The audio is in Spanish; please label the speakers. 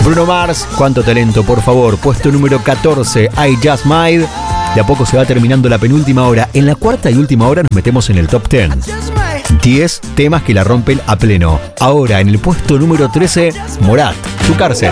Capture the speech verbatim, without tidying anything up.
Speaker 1: Bruno Mars, cuánto talento, por favor. Puesto número catorce, I Just Might. De a poco se va terminando la penúltima hora. En la cuarta y última hora nos metemos en el top diez. diez temas que la rompen a pleno. Ahora, en el puesto número trece, Morat, Su Cárcel.